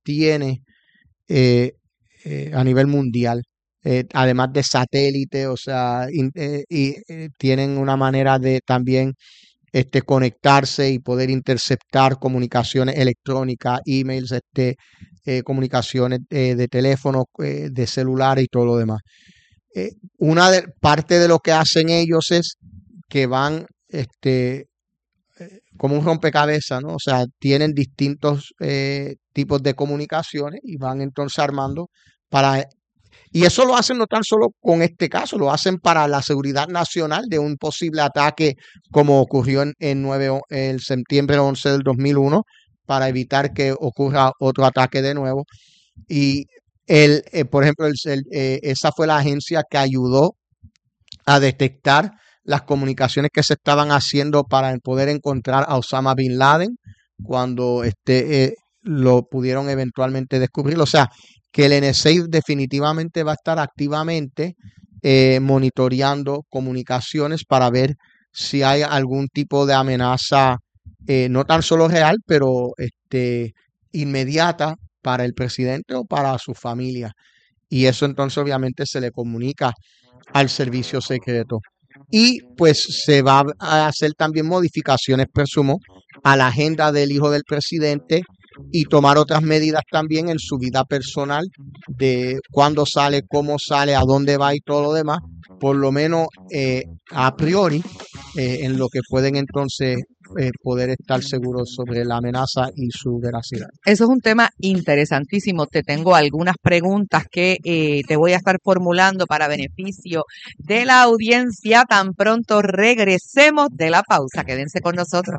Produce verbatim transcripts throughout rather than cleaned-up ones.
tiene eh, eh, a nivel mundial. Eh, además de satélite, o sea, in, eh, y eh, tienen una manera de también este, conectarse y poder interceptar comunicaciones electrónicas, emails, este, eh, comunicaciones eh, de teléfono, eh, de celular y todo lo demás. Eh, una de, parte de lo que hacen ellos es que van este, eh, como un rompecabezas, ¿no? O sea, tienen distintos eh, tipos de comunicaciones y van entonces armando para... Y eso lo hacen no tan solo con este caso, lo hacen para la seguridad nacional de un posible ataque como ocurrió en, en nueve, el septiembre once del dos mil uno, para evitar que ocurra otro ataque de nuevo. Y el, eh, por ejemplo, el, el, eh, esa fue la agencia que ayudó a detectar las comunicaciones que se estaban haciendo para poder encontrar a Osama Bin Laden cuando este, eh, lo pudieron eventualmente descubrir. O sea, que el N S A definitivamente va a estar activamente eh, monitoreando comunicaciones para ver si hay algún tipo de amenaza, eh, no tan solo real, pero este, inmediata para el presidente o para su familia. Y eso entonces obviamente se le comunica al servicio secreto. Y pues se va a hacer también modificaciones, presumo, a la agenda del hijo del presidente y tomar otras medidas también en su vida personal de cuándo sale, cómo sale, a dónde va y todo lo demás, por lo menos eh, a priori, eh, en lo que pueden entonces eh, poder estar seguros sobre la amenaza y su veracidad. Eso es un tema interesantísimo. Te tengo algunas preguntas que eh, te voy a estar formulando para beneficio de la audiencia tan pronto regresemos de la pausa. Quédense con nosotros.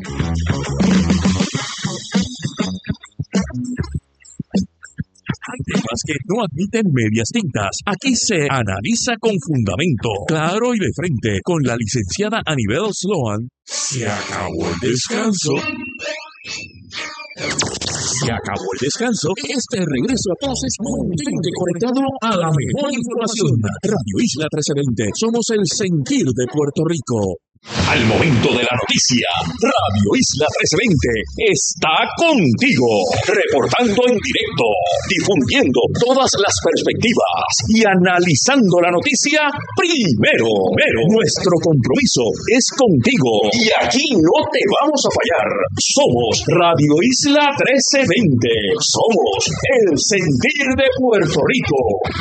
Hay temas que no admiten medias tintas. Aquí se analiza con fundamento, claro y de frente, con la licenciada Anibel Sloan. Se acabó el descanso. Se acabó el descanso. Este regreso a clases mantente conectado a la mejor información. Radio Isla trece veinte. Somos el sentir de Puerto Rico. Al momento de la noticia, Radio Isla trece veinte está contigo, reportando en directo, difundiendo todas las perspectivas y analizando la noticia primero. Pero nuestro compromiso es contigo y aquí no te vamos a fallar. Somos Radio Isla trece veinte, somos el sentir de Puerto Rico.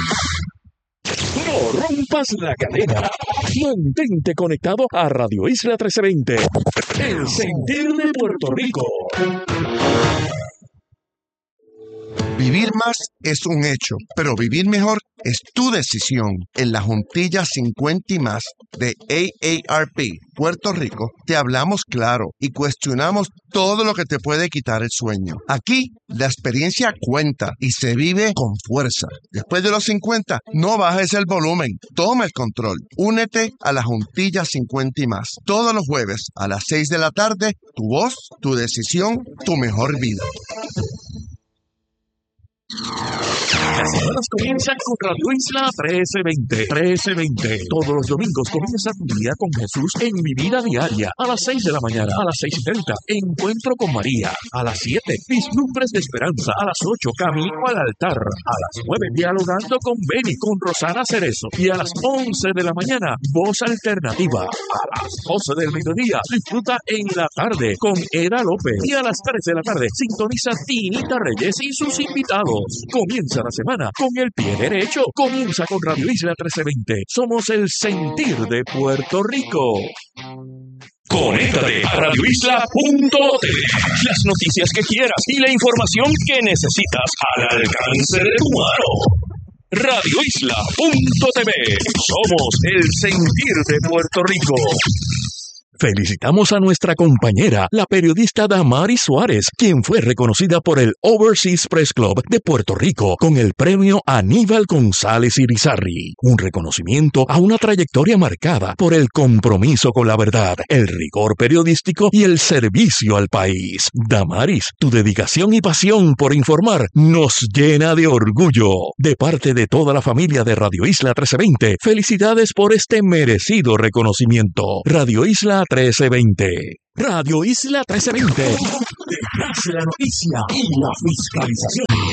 No rompas la cadena. Mantente conectado a Radio Isla trece veinte. El sentir de Puerto Rico. Vivir más es un hecho, pero vivir mejor es tu decisión. En la Juntilla cincuenta y más de A A R P Puerto Rico, te hablamos claro y cuestionamos todo lo que te puede quitar el sueño. Aquí, la experiencia cuenta y se vive con fuerza. Después de los cincuenta, no bajes el volumen, toma el control. Únete a la Juntilla cincuenta y más. Todos los jueves a las seis de la tarde, tu voz, tu decisión, tu mejor vida. Las semanas comienzan con Radio Isla trece veinte. trece veinte. Todos los domingos comienza tu día con Jesús en Mi Vida Diaria. A las seis de la mañana, a las seis y treinta, Encuentro con María. A las siete, Vislumbres de Esperanza. A las ocho, Camino al Altar. A las nueve, Dialogando con Beni, con Rosana Cerezo. Y a las once de la mañana, Voz Alternativa. A las doce del mediodía, disfruta en la tarde con Eda López. Y a las tres de la tarde, sintoniza Tinita Reyes y sus invitados. Comienza la semana con el pie derecho. Comienza con Radio Isla trece veinte. Somos el sentir de Puerto Rico. Conéctate a radio isla punto t v. Las noticias que quieras y la información que necesitas al alcance de tu mano. radio isla punto t v. Somos el sentir de Puerto Rico. Felicitamos a nuestra compañera, la periodista Damaris Suárez, quien fue reconocida por el Overseas Press Club de Puerto Rico con el premio Aníbal González Irizarry, un reconocimiento a una trayectoria marcada por el compromiso con la verdad, el rigor periodístico y el servicio al país. Damaris, tu dedicación y pasión por informar nos llena de orgullo. De parte de toda la familia de Radio Isla trece veinte, felicidades por este merecido reconocimiento. Radio Isla trece veinte. Radio Isla trece veinte. Detrás de la noticia y la fiscalización.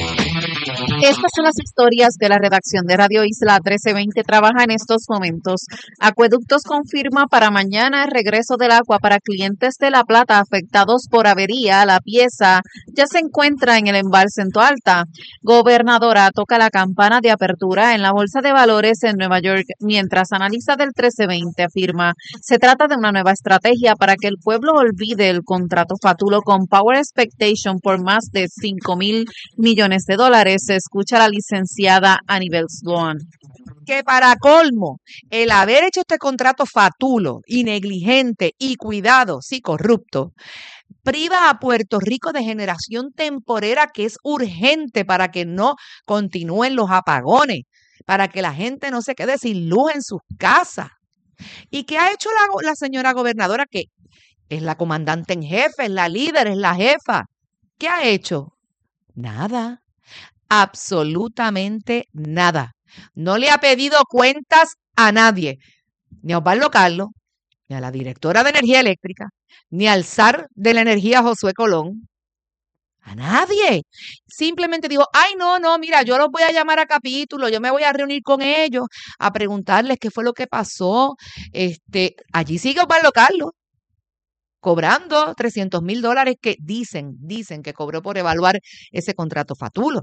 Estas son las historias que la redacción de Radio Isla trece veinte trabaja en estos momentos. Acueductos confirma para mañana el regreso del agua para clientes de La Plata afectados por avería. La pieza ya se encuentra en el embalse en Toalta. Gobernadora toca la campana de apertura en la Bolsa de Valores en Nueva York, mientras analiza del trece veinte afirma se trata de una nueva estrategia para que el pueblo olvide el contrato fatulo con Power Expectation por más de cinco mil millones de dólares. Se escucha a la licenciada Anibel Sloan. Que para colmo, el haber hecho este contrato fatulo y negligente y cuidado, sí, corrupto, priva a Puerto Rico de generación temporera que es urgente para que no continúen los apagones, para que la gente no se quede sin luz en sus casas. ¿Y qué ha hecho la, la señora gobernadora, que es la comandante en jefe, es la líder, es la jefa? ¿Qué ha hecho? Nada, absolutamente nada. No le ha pedido cuentas a nadie, ni a Osvaldo Carlos, ni a la directora de Energía Eléctrica, ni al zar de la energía Josué Colón. A nadie. Simplemente dijo, ay, no, no, mira, yo los voy a llamar a capítulo, yo me voy a reunir con ellos a preguntarles qué fue lo que pasó. Este, allí sigue Osvaldo Carlos, cobrando trescientos mil dólares que dicen, dicen que cobró por evaluar ese contrato fatulo.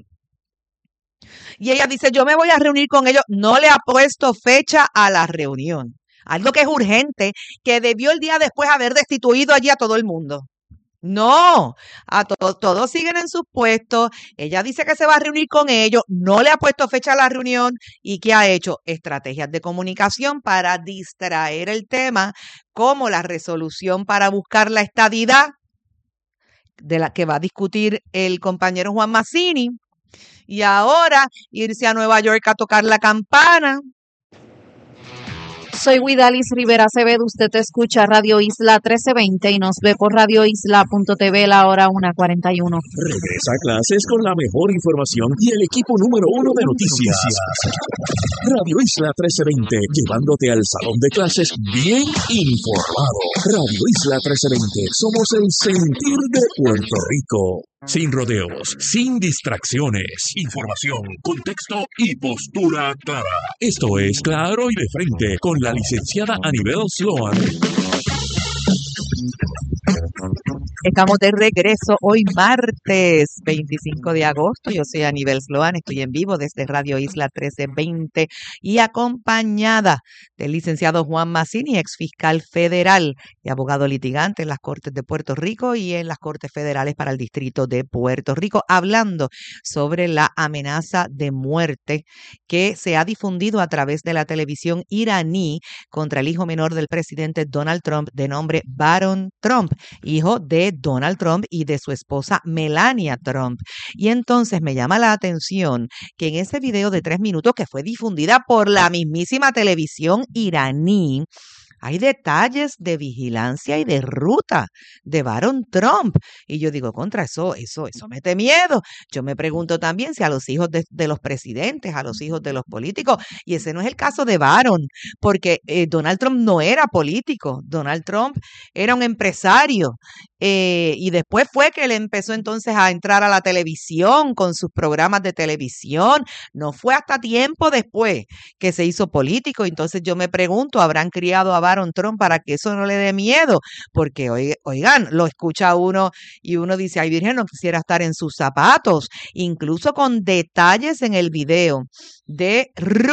Y ella dice, yo me voy a reunir con ellos. No le ha puesto fecha a la reunión. Algo que es urgente, que debió el día después haber destituido allí a todo el mundo. No, a to- todos siguen en sus puestos. Ella dice que se va a reunir con ellos. No le ha puesto fecha a la reunión. ¿Y qué ha hecho? Estrategias de comunicación para distraer el tema, como la resolución para buscar la estadidad, de la que va a discutir el compañero Juan Mazzini. Y ahora irse a Nueva York a tocar la campana. Soy Guidalis Rivera Acevedo. Usted te escucha Radio Isla trece veinte y nos ve por radio isla punto t v la hora una cuarenta y uno. Regresa a clases con la mejor información y el equipo número uno de noticias. Radio Isla trece veinte, llevándote al salón de clases bien informado. Radio Isla trece veinte, somos el sentir de Puerto Rico. Sin rodeos, sin distracciones. Información, contexto y postura clara. Esto es Claro y de Frente con la licenciada Anibel Sloan. Estamos de regreso hoy martes veinticinco de agosto. Yo soy Anibel Sloan, estoy en vivo desde Radio Isla trece veinte y acompañada del licenciado Juan Mazzini, ex fiscal federal y abogado litigante en las Cortes de Puerto Rico y en las Cortes Federales para el Distrito de Puerto Rico, hablando sobre la amenaza de muerte que se ha difundido a través de la televisión iraní contra el hijo menor del presidente Donald Trump, de nombre Barron Trump, hijo de Donald Trump y de su esposa Melania Trump. Y entonces me llama la atención que en ese video de tres minutos que fue difundida por la mismísima televisión iraní, hay detalles de vigilancia y de ruta de Barron Trump. Y yo digo, contra eso, eso, eso mete miedo. Yo me pregunto también si a los hijos de, de los presidentes, a los hijos de los políticos, y ese no es el caso de Barron, porque eh, Donald Trump no era político. Donald Trump era un empresario. Eh, y después fue que él empezó entonces a entrar a la televisión con sus programas de televisión. No fue hasta tiempo después que se hizo político. Entonces yo me pregunto, ¿habrán criado a Barron Trump para que eso no le dé miedo? Porque, oigan, lo escucha uno y uno dice, ay Virgen, no quisiera estar en sus zapatos. Incluso con detalles en el video de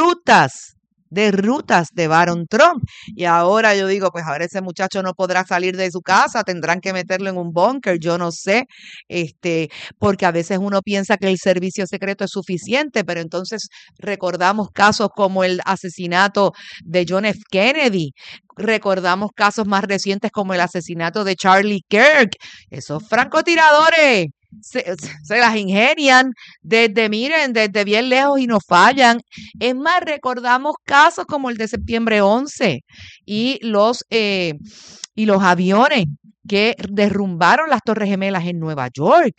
rutas de rutas de Barron Trump. Y ahora yo digo, pues ahora ese muchacho no podrá salir de su casa, tendrán que meterlo en un búnker, yo no sé, este, porque a veces uno piensa que el servicio secreto es suficiente, pero entonces recordamos casos como el asesinato de John F. Kennedy, recordamos casos más recientes como el asesinato de Charlie Kirk. Esos francotiradores Se, se las ingenian desde, miren, desde bien lejos y no fallan. Es más, recordamos casos como el de septiembre once y los, eh, y los aviones que derrumbaron las Torres Gemelas en Nueva York.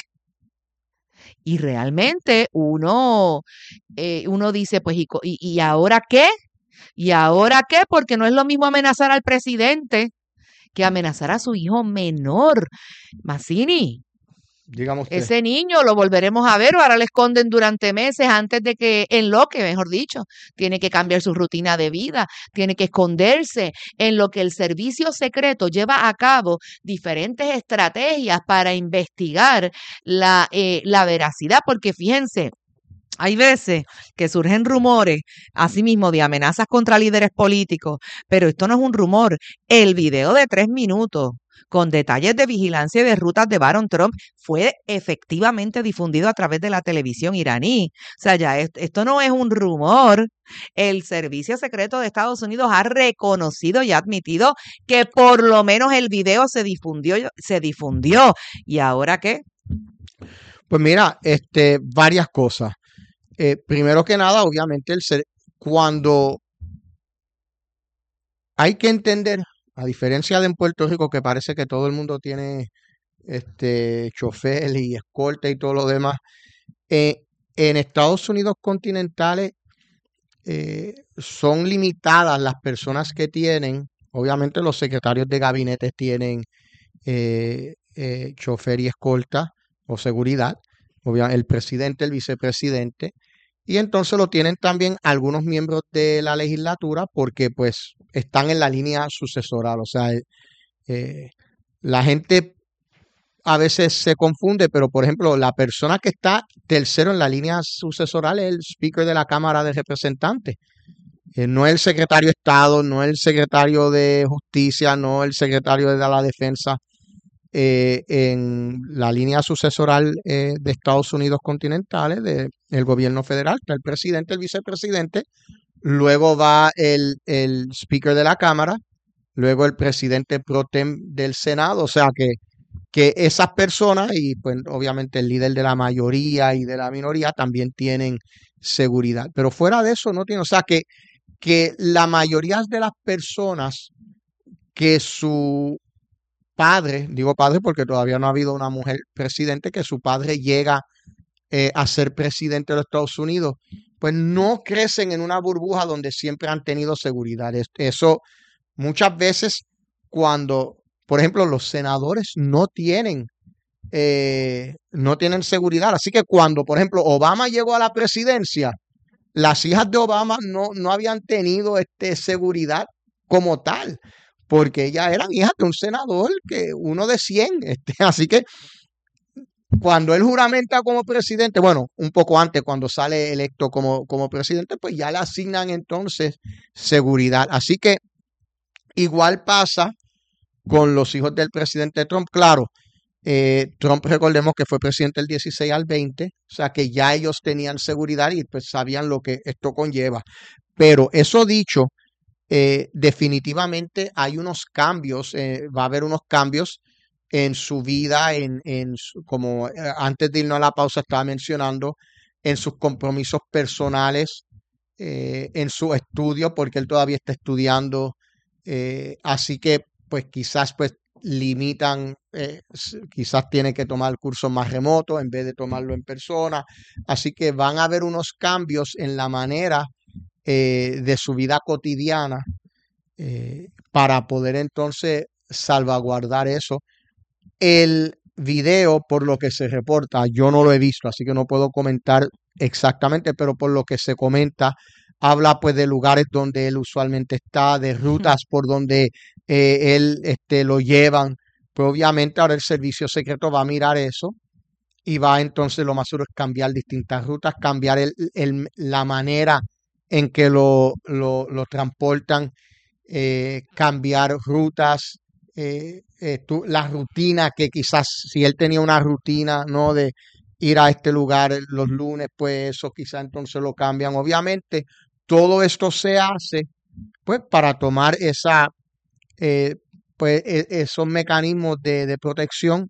Y realmente uno, eh, uno dice, pues, ¿y, y, ¿y ahora qué? ¿Y ahora qué? Porque no es lo mismo amenazar al presidente que amenazar a su hijo menor. Mazzini, Dígame usted. Ese niño lo volveremos a ver o ahora le esconden durante meses antes de que enloque, mejor dicho. Tiene que cambiar su rutina de vida, tiene que esconderse en lo que el servicio secreto lleva a cabo diferentes estrategias para investigar la, eh, la veracidad, porque fíjense, hay veces que surgen rumores, así mismo, de amenazas contra líderes políticos, pero esto no es un rumor. El video de tres minutos con detalles de vigilancia y de rutas de Barron Trump fue efectivamente difundido a través de la televisión iraní. O sea, ya es- esto no es un rumor. El Servicio Secreto de Estados Unidos ha reconocido y ha admitido que por lo menos el video se difundió, se difundió. ¿Y ahora qué? Pues mira, este, varias cosas. Eh, primero que nada, obviamente, el ser, cuando hay que entender, a diferencia de en Puerto Rico, que parece que todo el mundo tiene este chofer y escolta y todo lo demás, eh, en Estados Unidos continentales eh, son limitadas las personas que tienen, obviamente los secretarios de gabinete tienen eh, eh, chofer y escolta o seguridad, obvia- el presidente, el vicepresidente, y entonces lo tienen también algunos miembros de la legislatura porque pues están en la línea sucesoral, o sea, eh, eh, la gente a veces se confunde, pero por ejemplo, la persona que está tercero en la línea sucesoral es el Speaker de la Cámara de Representantes. Eh, no es el secretario de Estado, no es el secretario de Justicia, no es el secretario de la Defensa. Eh, en la línea sucesoral eh, de Estados Unidos continentales, del gobierno federal, está el presidente, el vicepresidente, luego va el, el Speaker de la Cámara, luego el presidente pro tem del Senado, o sea que que esas personas y pues obviamente el líder de la mayoría y de la minoría también tienen seguridad. Pero fuera de eso no tiene, o sea que, que la mayoría de las personas que su padre, digo padre porque todavía no ha habido una mujer presidente, que su padre llega eh, a ser presidente de los Estados Unidos, pues no crecen en una burbuja donde siempre han tenido seguridad. Es- Eso muchas veces cuando, por ejemplo, los senadores no tienen eh, no tienen seguridad. Así que cuando, por ejemplo, Obama llegó a la presidencia, las hijas de Obama no, no habían tenido este, seguridad como tal, porque ellas eran hijas de un senador, que uno de cien. Este, así que cuando él juramenta como presidente, bueno, un poco antes, cuando sale electo como, como presidente, pues ya le asignan entonces seguridad. Así que igual pasa con los hijos del presidente Trump. Claro, eh, Trump, recordemos que fue presidente del dieciséis al veinte, o sea que ya ellos tenían seguridad y pues sabían lo que esto conlleva. Pero eso dicho, eh, definitivamente hay unos cambios, eh, va a haber unos cambios en su vida, en, en su- como eh, antes de irnos a la pausa estaba mencionando, en sus compromisos personales, eh, en su estudio, porque él todavía está estudiando, eh, así que pues quizás pues limitan, eh, s- quizás tiene que tomar cursos más remotos en vez de tomarlo en persona, así que van a haber unos cambios en la manera eh, de su vida cotidiana eh, para poder entonces salvaguardar eso. El video, por lo que se reporta, yo no lo he visto, así que no puedo comentar exactamente, pero por lo que se comenta, habla pues de lugares donde él usualmente está, de rutas por donde eh, él este, lo llevan. Pues obviamente ahora el servicio secreto va a mirar eso y va entonces lo más seguro es cambiar distintas rutas, cambiar el, el- la manera en que lo, lo, lo transportan, eh, cambiar rutas, eh, eh, tú- la rutina que quizás si él tenía una rutina, ¿no? De ir a este lugar los lunes, pues eso quizás entonces lo cambian. Obviamente, todo esto se hace pues para tomar esa, eh, pues, e- esos mecanismos de, de protección.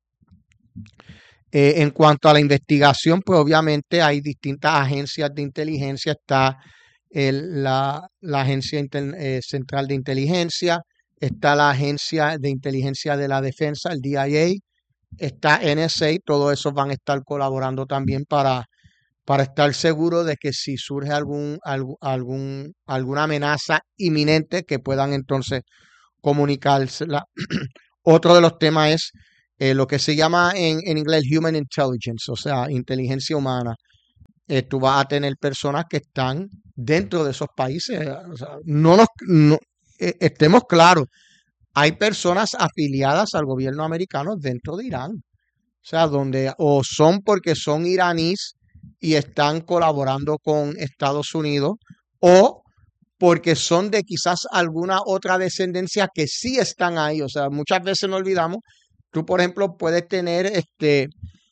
Eh, en cuanto a la investigación, pues obviamente hay distintas agencias de inteligencia. Está el- la, la Agencia Intel- eh, Central de Inteligencia, está la Agencia de Inteligencia de la Defensa, el D I A, está N S A, todos esos van a estar colaborando también para, para estar seguros de que si surge algún, algún, algún- alguna amenaza inminente, que puedan entonces comunicársela. Otro de los temas es eh, lo que se llama en, en inglés Human Intelligence, o sea, inteligencia humana. Eh, tú vas a tener personas que están dentro de esos países. O sea, no nos, no, eh, estemos claros, hay personas afiliadas al gobierno americano dentro de Irán. O sea, donde o son porque son iraníes y están colaborando con Estados Unidos, o porque son de quizás alguna otra descendencia que sí están ahí. O sea, muchas veces no olvidamos, tú por ejemplo puedes tener, este,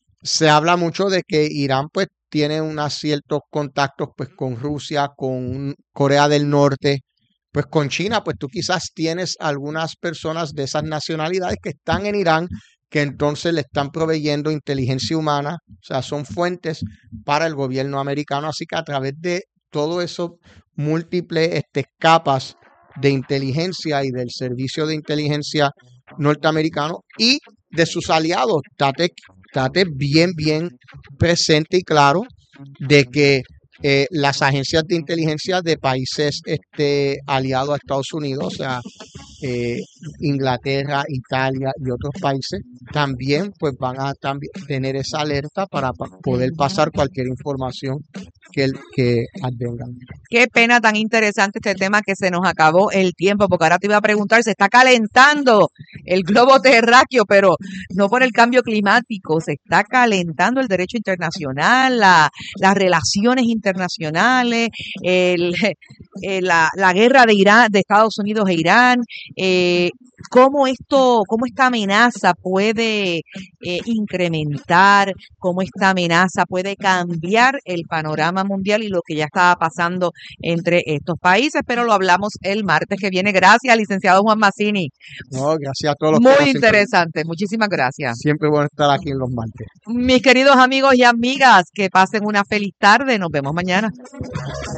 se habla mucho de que Irán pues tiene unos ciertos contactos pues con Rusia, con Corea del Norte, pues con China, pues tú quizás tienes algunas personas de esas nacionalidades que están en Irán, que entonces le están proveyendo inteligencia humana, o sea, son fuentes para el gobierno americano. Así que a través de todo eso múltiples este, capas de inteligencia y del servicio de inteligencia norteamericano y de sus aliados, estate, estate bien, bien presente y claro de que eh, las agencias de inteligencia de países este, aliados a Estados Unidos, o sea, eh, Inglaterra, Italia y otros países, también pues van a también tener esa alerta para pa- poder pasar cualquier información que, el- que advengan. Qué pena tan interesante este tema que se nos acabó el tiempo, porque ahora te iba a preguntar, se está calentando el globo terráqueo, pero no por el cambio climático, se está calentando el derecho internacional, la- las relaciones internacionales, el, eh, la, la guerra de Irán, de Estados Unidos e Irán, eh, cómo esto, cómo esta amenaza puede eh, incrementar, cómo esta amenaza puede cambiar el panorama mundial y lo que ya estaba pasando entre estos países, pero lo hablamos el martes que viene. Gracias, licenciado Juan Mazzini. No, gracias a todos los que Muy nos sintonizan. interesante, muchísimas gracias. Siempre bueno estar aquí en los martes. Mis queridos amigos y amigas, que pasen una feliz tarde. Nos vemos mañana.